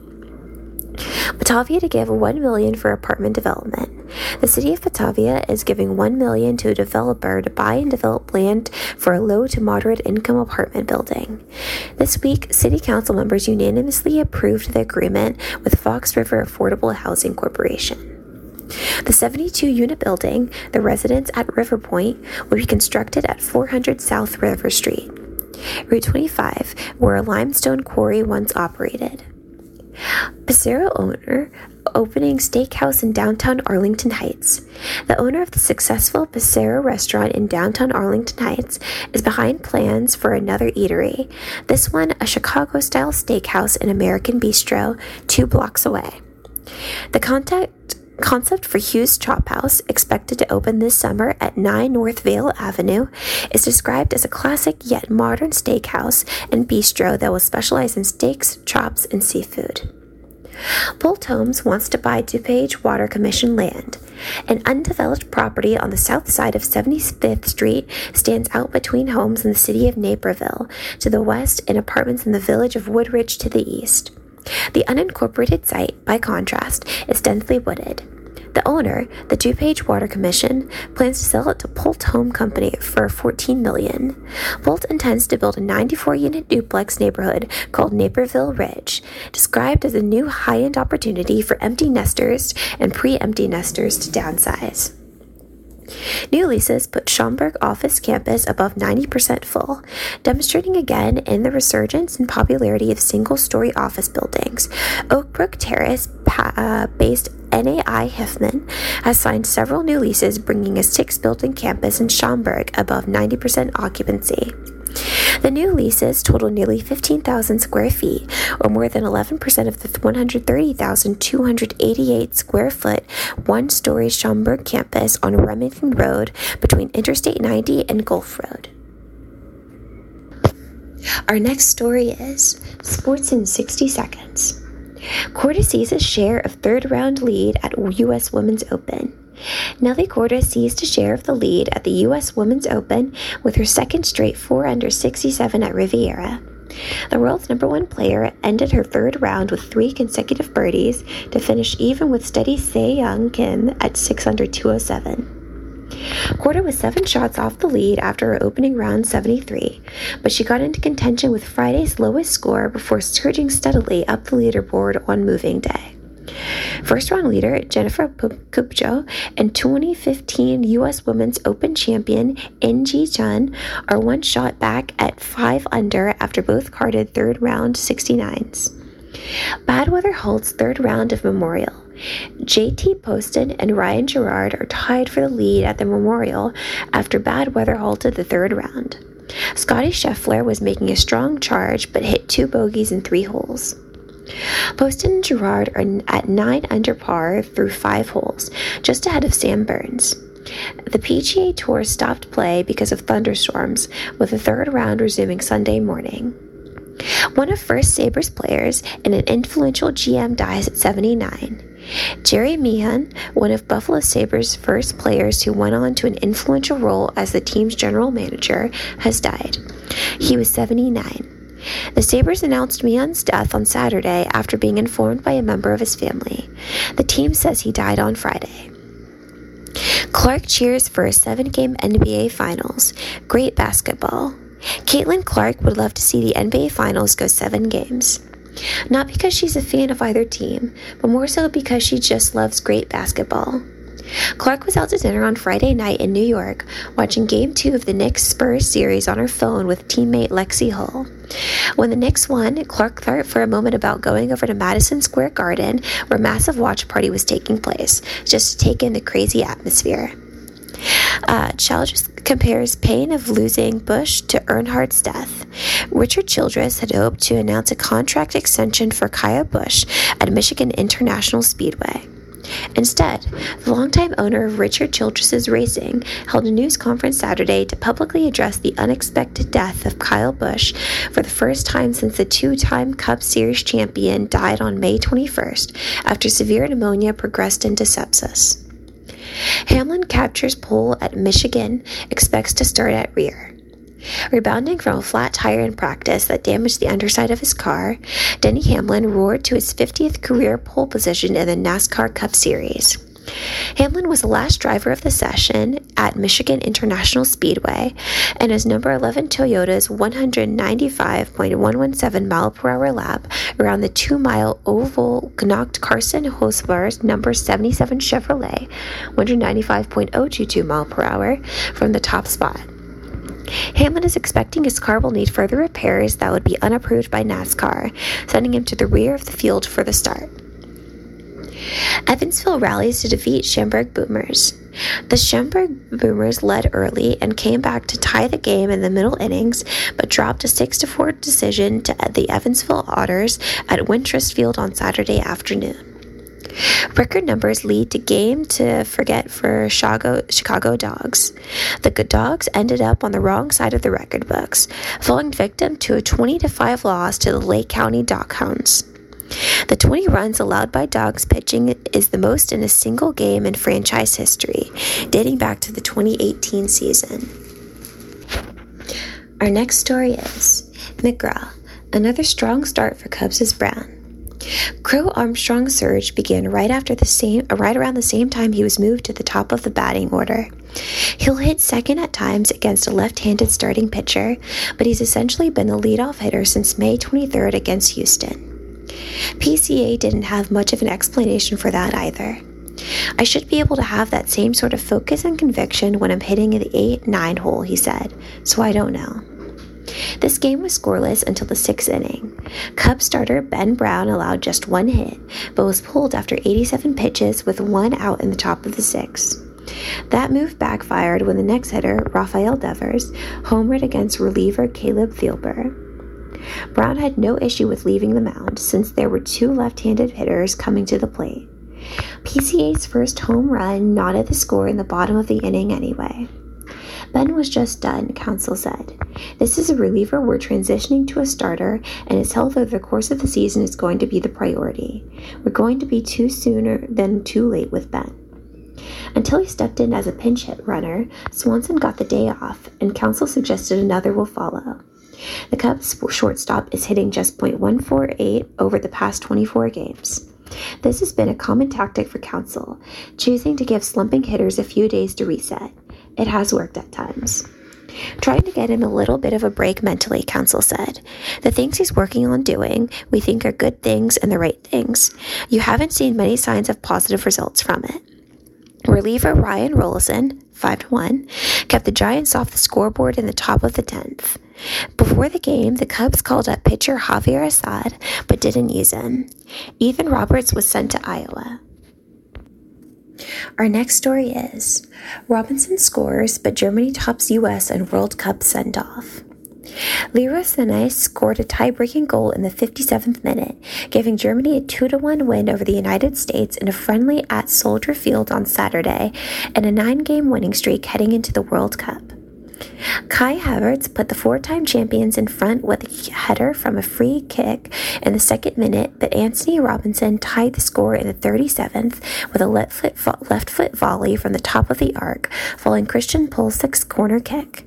Batavia to give one million dollars for apartment development. The city of Batavia is giving one million dollars to a developer to buy and develop land for a low to moderate income apartment building. This week, city council members unanimously approved the agreement with Fox River Affordable Housing Corporation. The seventy-two unit building, the residence at River Point, will be constructed at four hundred South River Street, Route twenty-five, where a limestone quarry once operated. Pacero owner opening steakhouse in downtown Arlington Heights. The owner of the successful Pacero restaurant in downtown Arlington Heights is behind plans for another eatery, this one a Chicago-style steakhouse and American Bistro two blocks away. The contact concept for Hughes Chop House, expected to open this summer at nine North Vale Avenue, is described as a classic yet modern steakhouse and bistro that will specialize in steaks, chops, and seafood. Bolt Homes wants to buy DuPage Water Commission land. An undeveloped property on the south side of seventy-fifth Street stands out between homes in the city of Naperville to the west and apartments in the village of Woodridge to the east. The unincorporated site, by contrast, is densely wooded. The owner, the DuPage Water Commission, plans to sell it to Bolt Home Company for fourteen million dollars. Bolt intends to build a ninety-four unit duplex neighborhood called Naperville Ridge, described as a new high-end opportunity for empty nesters and pre-empty nesters to downsize. New leases put Schaumburg office campus above ninety percent full, demonstrating again in the resurgence and popularity of single-story office buildings. Oakbrook Terrace-based N A I Hiffman has signed several new leases, bringing a six-building campus in Schaumburg above ninety percent occupancy. The new leases total nearly fifteen thousand square feet, or more than eleven percent of the one hundred thirty thousand two hundred eighty-eight square foot, one-story Schaumburg campus on Remington Road between Interstate ninety and Gulf Road. Our next story is Sports in sixty seconds. Korda seizes share of third-round lead at U S Women's Open. Nelly Korda seized a share of the lead at the U S Women's Open with her second straight four under sixty-seven at Riviera. The world's number one player ended her third round with three consecutive birdies to finish even with steady Se Young Kim at six under two oh seven. Korda was seven shots off the lead after her opening round seventy-three, but she got into contention with Friday's lowest score before surging steadily up the leaderboard on moving day. First-round leader Jennifer Kupcho and twenty fifteen U S Women's Open champion In Ji Chun are one shot back at five under after both carded third-round sixty-nines. Bad weather halts third round of Memorial. J T Poston and Ryan Gerard are tied for the lead at the Memorial after bad weather halted the third round. Scotty Scheffler was making a strong charge but hit two bogeys in three holes. Poston and Gerard are at nine under par through five holes, just ahead of Sam Burns. The P G A Tour stopped play because of thunderstorms, with the third round resuming Sunday morning. One of First Sabres players and an influential G M dies at seventy-nine. Jerry Meehan, one of Buffalo Sabres' first players who went on to an influential role as the team's general manager, has died. He was seventy-nine. The Sabres announced Meehan's death on Saturday after being informed by a member of his family. The team says he died on Friday. Clark cheers for a seven-game N B A Finals. Great basketball. Caitlin Clark would love to see the N B A Finals go seven games. Not because she's a fan of either team, but more so because she just loves great basketball. Clark was out to dinner on Friday night in New York, watching Game two of the Knicks-Spurs series on her phone with teammate Lexi Hull. When the Knicks won, Clark thought for a moment about going over to Madison Square Garden, where a massive watch party was taking place, just to take in the crazy atmosphere. Uh, Childress compares pain of losing Bush to Earnhardt's death. Richard Childress had hoped to announce a contract extension for Kyle Busch at Michigan International Speedway. Instead, the longtime owner of Richard Childress's Racing held a news conference Saturday to publicly address the unexpected death of Kyle Busch for the first time since the two-time Cup Series champion died on May twenty-first after severe pneumonia progressed into sepsis. Hamlin captures pole at Michigan, expects to start at rear. Rebounding from a flat tire in practice that damaged the underside of his car, Denny Hamlin roared to his fiftieth career pole position in the NASCAR Cup Series. Hamlin was the last driver of the session at Michigan International Speedway, and his number eleven Toyota's one ninety-five point one one seven mile per hour lap around the two-mile oval knocked Carson Hocevar's number seventy-seven Chevrolet one ninety-five point oh two two mile per hour from the top spot. Hamlin is expecting his car will need further repairs that would be unapproved by NASCAR, sending him to the rear of the field for the start. Evansville rallies to defeat Schaumburg Boomers. The Schaumburg Boomers led early and came back to tie the game in the middle innings, but dropped a six to four decision to the Evansville Otters at Wintrust Field on Saturday afternoon. Record numbers lead to game to forget for Chicago, Chicago Dogs. The Good Dogs ended up on the wrong side of the record books, falling victim to a twenty to five loss to the Lake County Doghounds. The twenty runs allowed by Dogs pitching is the most in a single game in franchise history, dating back to the twenty eighteen season. Our next story is McGraw. Another strong start for Cubs' Brown. Crow Armstrong's surge began right after the same, right around the same time he was moved to the top of the batting order. He'll hit second at times against a left-handed starting pitcher, but he's essentially been the leadoff hitter since May twenty-third against Houston. P C A didn't have much of an explanation for that either. I should be able to have that same sort of focus and conviction when I'm hitting the eight nine hole, he said, so I don't know. This game was scoreless until the sixth inning. Cubs starter Ben Brown allowed just one hit, but was pulled after eighty-seven pitches with one out in the top of the sixth. That move backfired when the next hitter, Rafael Devers, homered against reliever Caleb Thielber. Brown had no issue with leaving the mound since there were two left-handed hitters coming to the plate. P C A's first home run knotted the score in the bottom of the inning anyway. Ben was just done, Counsell said. This is a reliever we're transitioning to a starter, and his health over the course of the season is going to be the priority. We're going to be too sooner than too late with Ben. Until he stepped in as a pinch hit runner, Swanson got the day off, and Counsell suggested another will follow. The Cubs shortstop is hitting just point one four eight over the past twenty-four games. This has been a common tactic for Counsell, choosing to give slumping hitters a few days to reset. It has worked at times. Trying to get him a little bit of a break mentally, Counsell said. The things he's working on doing, we think are good things and the right things. You haven't seen many signs of positive results from it. Reliever Ryan Rollison, five to one, kept the Giants off the scoreboard in the top of the tenth. Before the game, the Cubs called up pitcher Javier Assad, but didn't use him. Ethan Roberts was sent to Iowa. Our next story is, Robinson scores, but Germany tops U S in World Cup send-off. Leroy Sané scored a tie-breaking goal in the fifty-seventh minute, giving Germany a two to one win over the United States in a friendly at Soldier Field on Saturday, and a nine-game winning streak heading into the World Cup. Kai Havertz put the four-time champions in front with a header from a free kick in the second minute, but Anthony Robinson tied the score in the thirty-seventh with a left foot, vo- left foot volley from the top of the arc, following Christian Pulisic's corner kick.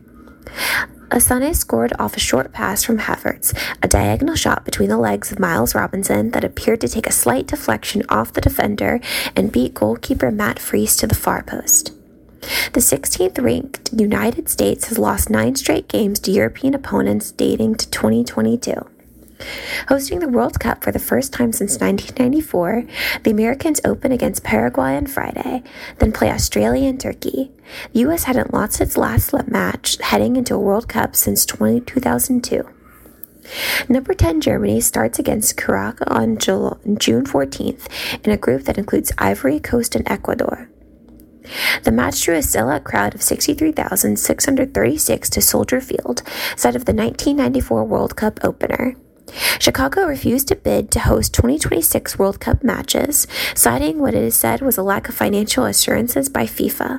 Sané scored off a short pass from Havertz, a diagonal shot between the legs of Miles Robinson that appeared to take a slight deflection off the defender and beat goalkeeper Matt Freese to the far post. The sixteenth-ranked United States has lost nine straight games to European opponents dating to twenty twenty-two. Hosting the World Cup for the first time since nineteen ninety-four, the Americans open against Paraguay on Friday, then play Australia and Turkey. The U S hadn't lost its last match heading into a World Cup since two thousand two. Number ten Germany starts against Curacao on June fourteenth in a group that includes Ivory Coast and Ecuador. The match drew a sellout crowd of sixty-three thousand six hundred thirty-six to Soldier Field, site of the nineteen ninety-four World Cup opener. Chicago refused to bid to host twenty twenty-six World Cup matches, citing what it is said was a lack of financial assurances by FIFA.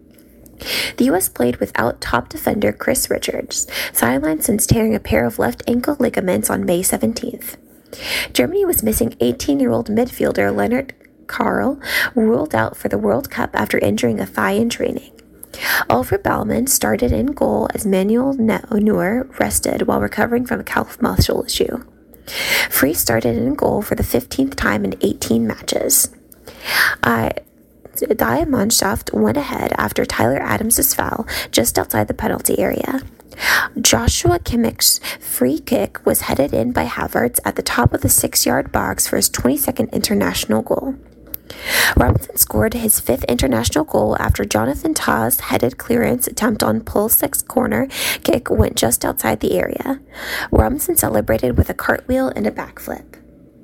The U S played without top defender Chris Richards, sidelined since tearing a pair of left ankle ligaments on May seventeenth. Germany was missing eighteen-year-old midfielder Leonard Karl, ruled out for the World Cup after injuring a thigh in training. Oliver Baumann started in goal as Manuel Neuer rested while recovering from a calf muscle issue. Freese started in goal for the fifteenth time in eighteen matches. Uh, Die Mannschaft went ahead after Tyler Adams' foul just outside the penalty area. Joshua Kimmich's free kick was headed in by Havertz at the top of the six-yard box for his twenty-second international goal. Robinson scored his fifth international goal after Jonathan Tah's headed clearance attempt on Pulisic's corner kick went just outside the area. Robinson celebrated with a cartwheel and a backflip.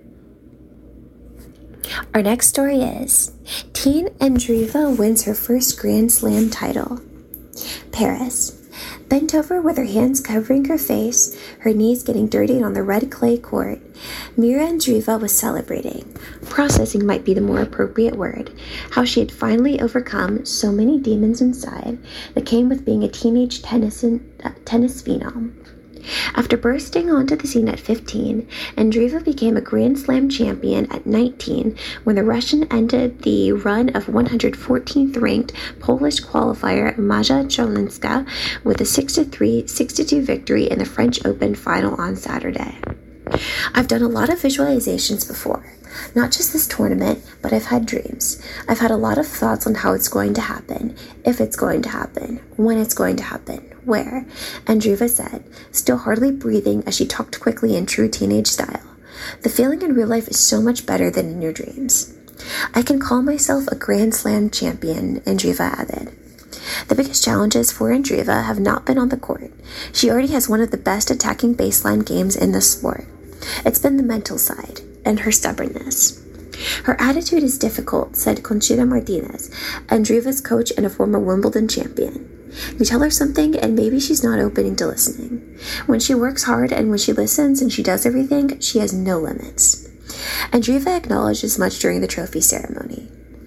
Our next story is, Teen Andreeva wins her first Grand Slam title. Paris. Bent over with her hands covering her face, her knees getting dirtied on the red clay court, Mira Andreeva was celebrating. Processing might be the more appropriate word. How she had finally overcome so many demons inside that came with being a teenage tennis, uh, tennis phenom. After bursting onto the scene at fifteen, Andreeva became a Grand Slam champion at nineteen when the Russian ended the run of one hundred fourteenth ranked Polish qualifier Maja Cholinska with a six to three, six to two victory in the French Open final on Saturday. I've done a lot of visualizations before. Not just this tournament, but I've had dreams. I've had a lot of thoughts on how it's going to happen, if it's going to happen, when it's going to happen, where, Andreeva said, still hardly breathing as she talked quickly in true teenage style. The feeling in real life is so much better than in your dreams. I can call myself a Grand Slam champion, Andreeva added. The biggest challenges for Andreeva have not been on the court. She already has one of the best attacking baseline games in the sport. It's been the mental side and her stubbornness. Her attitude is difficult, said Conchita Martinez, Andreeva's coach and a former Wimbledon champion. You tell her something and maybe she's not opening to listening. When she works hard and when she listens and she does everything, she has no limits. Andreeva acknowledged as much during the trophy ceremony.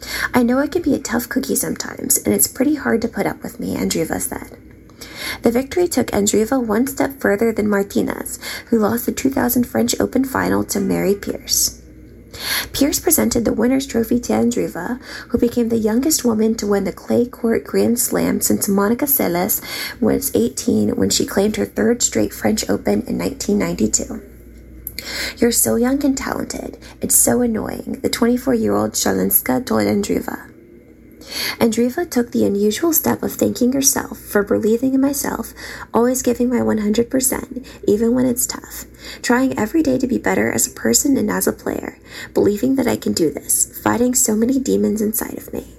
I know I can be a tough cookie sometimes, and it's pretty hard to put up with me, Andreeva said. The victory took Andreeva one step further than Martinez, who lost the two thousand French Open final to Mary Pierce. Pierce presented the winner's trophy to Andreeva, who became the youngest woman to win the clay court Grand Slam since Monica Seles was eighteen when she claimed her third straight French Open in nineteen ninety-two. You're so young and talented. It's so annoying, the twenty-four-year-old Shalinska told Andreeva. Andreeva took the unusual step of thanking herself for believing in myself, always giving my one hundred percent, even when it's tough, trying every day to be better as a person and as a player, believing that I can do this, fighting so many demons inside of me.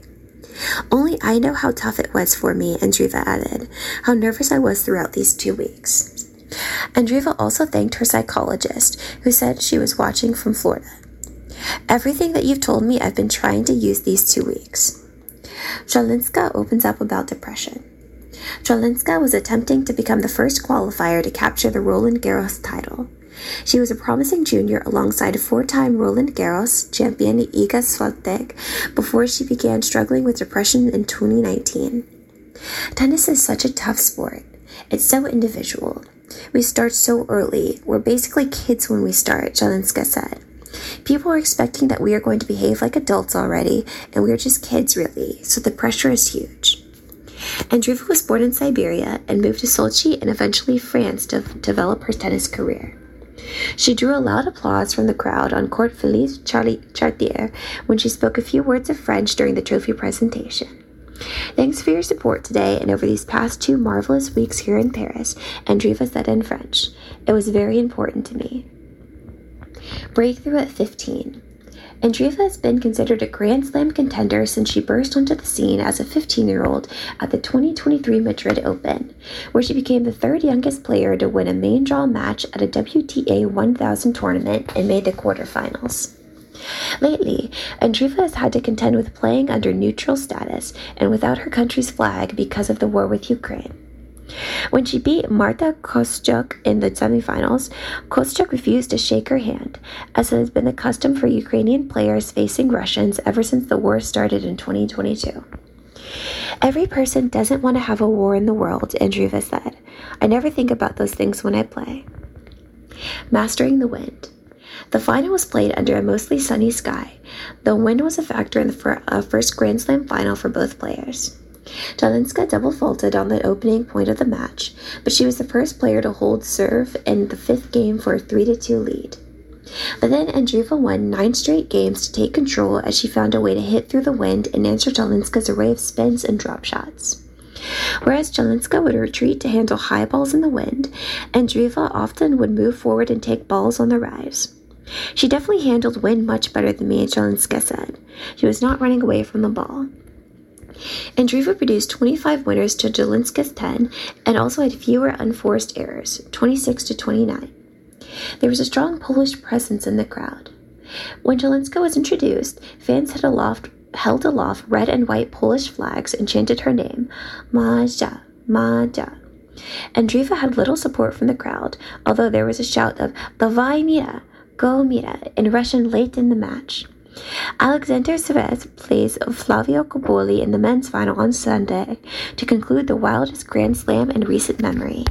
Only I know how tough it was for me, Andreeva added, how nervous I was throughout these two weeks. Andreeva also thanked her psychologist, who said she was watching from Florida. Everything that you've told me I've been trying to use these two weeks. Shalinska opens up about depression. Shalinska was attempting to become the first qualifier to capture the Roland Garros title. She was a promising junior alongside four-time Roland Garros champion Iga Swiatek before she began struggling with depression in twenty nineteen. Tennis is such a tough sport. It's so individual. We start so early. We're basically kids when we start, Shalinska said. People are expecting that we are going to behave like adults already, and we're just kids really, so the pressure is huge. Andreeva was born in Siberia and moved to Sochi and eventually France to f- develop her tennis career. She drew a loud applause from the crowd on Court Félix Chartier when she spoke a few words of French during the trophy presentation. Thanks for your support today and over these past two marvelous weeks here in Paris, Andreeva said in French. It was very important to me. Breakthrough at fifteen. Andreeva has been considered a Grand Slam contender since she burst onto the scene as a fifteen-year-old at the twenty twenty-three Madrid Open, where she became the third youngest player to win a main draw match at a W T A one thousand tournament and made the quarterfinals. Lately, Andreeva has had to contend with playing under neutral status and without her country's flag because of the war with Ukraine. When she beat Marta Kostyuk in the semifinals, Kostyuk refused to shake her hand, as it has been the custom for Ukrainian players facing Russians ever since the war started in twenty twenty-two. Every person doesn't want to have a war in the world, Andreeva said. I never think about those things when I play. Mastering the wind. The final was played under a mostly sunny sky. The wind was a factor in the fir- uh, first Grand Slam final for both players. Shalinska double faulted on the opening point of the match, but she was the first player to hold serve in the fifth game for a three to two lead. But then Andreeva won nine straight games to take control as she found a way to hit through the wind and answer Shalinska's array of spins and drop shots. Whereas Shalinska would retreat to handle high balls in the wind, Andreeva often would move forward and take balls on the rise. She definitely handled wind much better than me, Shalinska said. She was not running away from the ball. Andreeva produced twenty-five winners to Shalinska's ten and also had fewer unforced errors, twenty-six to twenty-nine. There was a strong Polish presence in the crowd. When Shalinska was introduced, fans had aloft, held aloft red and white Polish flags and chanted her name, Maja, Maja. Andreeva had little support from the crowd, although there was a shout of Dawaj Mira, go Mira, in Russian late in the match. Alexander Zverev plays Flavio Cobolli in the men's final on Sunday to conclude the wildest Grand Slam in recent memory.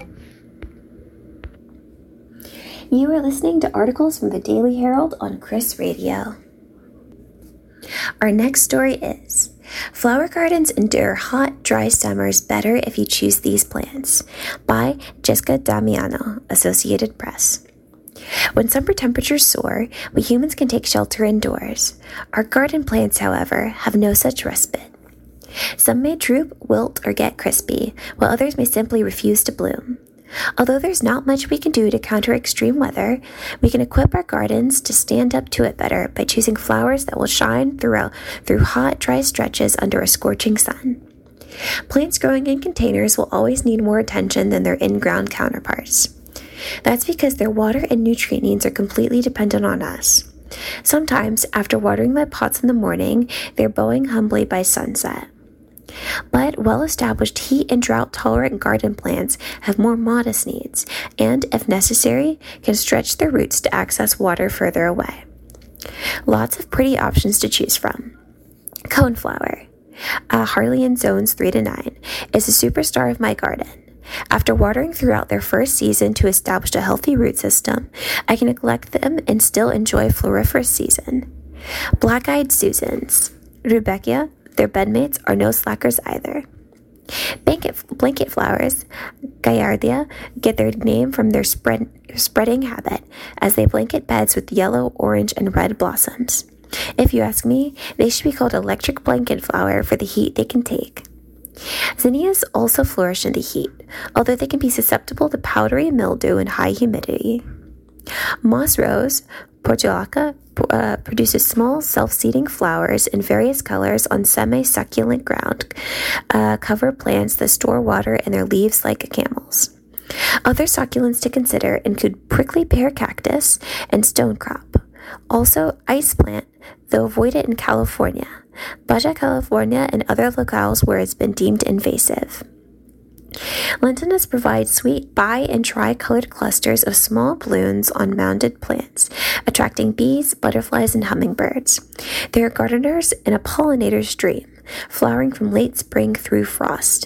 You are listening to articles from the Daily Herald on Chris Radio. Our next story is Flower Gardens Endure Hot, Dry Summers Better If You Choose These Plants by Jessica Damiano, Associated Press. When summer temperatures soar, we humans can take shelter indoors. Our garden plants, however, have no such respite. Some may droop, wilt, or get crispy, while others may simply refuse to bloom. Although there's not much we can do to counter extreme weather, we can equip our gardens to stand up to it better by choosing flowers that will shine throughout through hot, dry stretches under a scorching sun. Plants growing in containers will always need more attention than their in-ground counterparts. That's because their water and nutrient needs are completely dependent on us. Sometimes, after watering my pots in the morning, they're bowing humbly by sunset. But well-established heat and drought-tolerant garden plants have more modest needs and, if necessary, can stretch their roots to access water further away. Lots of pretty options to choose from. Coneflower, uh, Harleyan zones three to nine, is a superstar of my garden. After watering throughout their first season to establish a healthy root system, I can neglect them and still enjoy floriferous season. Black-eyed Susans, Rudbeckia, their bedmates are no slackers either. Blanket, blanket flowers, Gaillardia, get their name from their spread, spreading habit as they blanket beds with yellow, orange, and red blossoms. If you ask me, they should be called electric blanket flower for the heat they can take. Zinnias also flourish in the heat, although they can be susceptible to powdery mildew and high humidity. Moss rose, Portulaca, uh, produces small self-seeding flowers in various colors on semi-succulent ground, uh, cover plants that store water in their leaves like camels. Other succulents to consider include prickly pear cactus and stonecrop. Also, ice plant, though avoided in California, Baja California and other locales where it's been deemed invasive. Lentinus provides sweet bi- and tri-colored clusters of small blooms on mounded plants, attracting bees, butterflies, and hummingbirds. They are gardeners and a pollinator's dream, flowering from late spring through frost.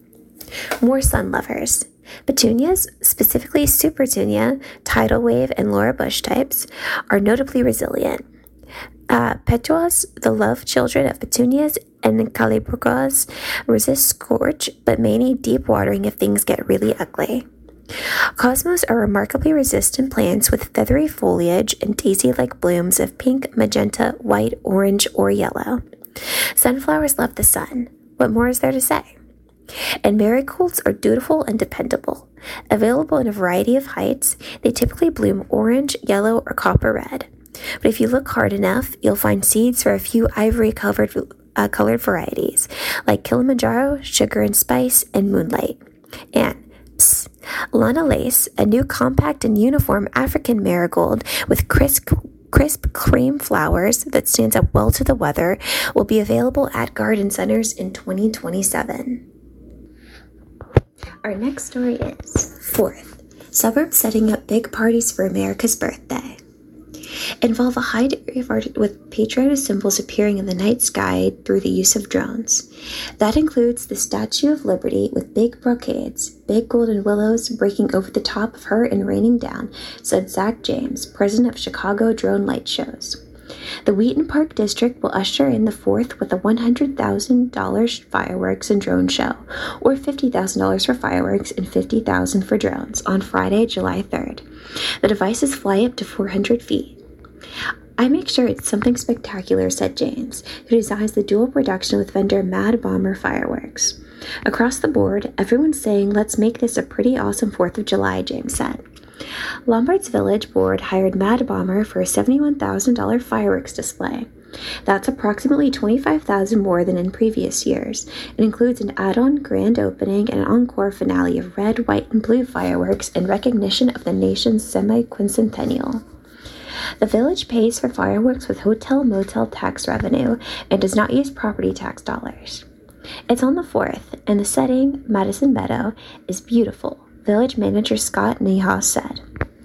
More sun lovers. Petunias, specifically Supertunia, Tidal Wave, and Laura Bush types, are notably resilient. Uh, Petuas, the love children of petunias, and Calibragas resist scorch, but may need deep watering if things get really ugly. Cosmos are remarkably resistant plants with feathery foliage and daisy-like blooms of pink, magenta, white, orange, or yellow. Sunflowers love the sun. What more is there to say? And marigolds are dutiful and dependable. Available in a variety of heights, they typically bloom orange, yellow, or copper red. But if you look hard enough, you'll find seeds for a few ivory-colored uh, colored varieties, like Kilimanjaro, Sugar and Spice, and Moonlight. And, psst, Lana Lace, a new compact and uniform African marigold with crisp, crisp cream flowers that stands up well to the weather, will be available at garden centers in twenty twenty-seven. Our next story is, fourth, suburbs setting up big parties for America's birthday. Involve a high degree of art with patriotic symbols appearing in the night sky through the use of drones. That includes the Statue of Liberty with big brocades, big golden willows breaking over the top of her and raining down, said Zach James, president of Chicago Drone Light Shows. The Wheaton Park District will usher in the fourth with a one hundred thousand dollars fireworks and drone show, or fifty thousand dollars for fireworks and fifty thousand dollars for drones, on Friday, July third. The devices fly up to four hundred feet. I make sure it's something spectacular, said James, who designs the dual production with vendor Mad Bomber Fireworks. Across the board, everyone's saying, let's make this a pretty awesome fourth of July, James said. Lombard's Village Board hired Mad Bomber for a seventy-one thousand dollars fireworks display. That's approximately twenty-five thousand dollars more than in previous years. It includes an add-on grand opening and encore finale of red, white, and blue fireworks in recognition of the nation's semi-quincentennial. The village pays for fireworks with hotel-motel tax revenue and does not use property tax dollars. It's on the fourth, and the setting, Madison Meadow, is beautiful, village manager Scott Niehaus said.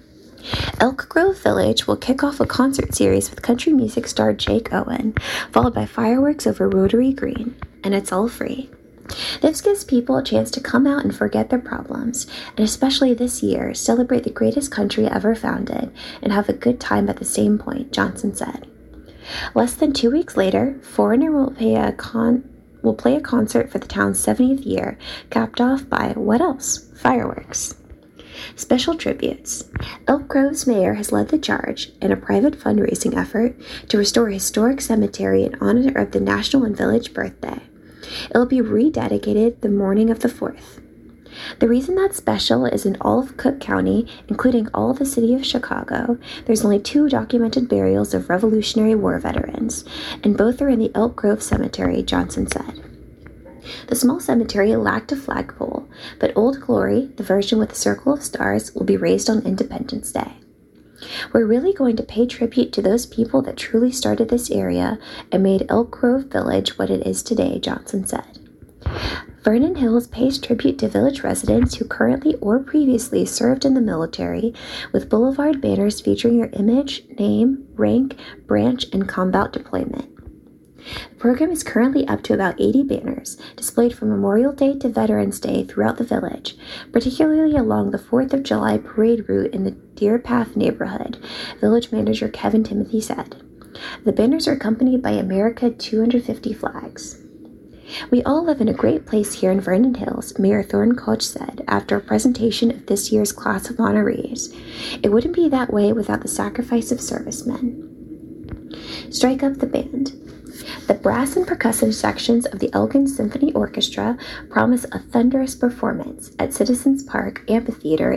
Elk Grove Village will kick off a concert series with country music star Jake Owen, followed by fireworks over Rotary Green, and it's all free. This gives people a chance to come out and forget their problems, and especially this year, celebrate the greatest country ever founded and have a good time at the same point, Johnson said. Less than two weeks later, Foreigner will pay a con- will play a concert for the town's seventieth year, capped off by, what else? Fireworks. Special tributes. Elk Grove's mayor has led the charge in a private fundraising effort to restore a historic cemetery in honor of the national and village birthday. It will be rededicated the morning of the fourth. The reason that's special is in all of Cook County, including all of the city of Chicago, there's only two documented burials of Revolutionary War veterans, and both are in the Elk Grove Cemetery, Johnson said. The small cemetery lacked a flagpole, but Old Glory, the version with a circle of stars, will be raised on Independence Day. We're really going to pay tribute to those people that truly started this area and made Elk Grove Village what it is today, Johnson said. Vernon Hills pays tribute to village residents who currently or previously served in the military, with boulevard banners featuring your image, name, rank, branch, and combat deployment. The program is currently up to about eighty banners, displayed from Memorial Day to Veterans Day throughout the village, particularly along the fourth of July parade route in the Deer Path neighborhood, village manager Kevin Timothy said. The banners are accompanied by America two hundred fifty flags. We all live in a great place here in Vernon Hills, Mayor Thornton Koch said after a presentation of this year's class of honorees. It wouldn't be that way without the sacrifice of servicemen. Strike up the band. The brass and percussive sections of the Elgin Symphony Orchestra promise a thunderous performance at Citizens Park Amphitheater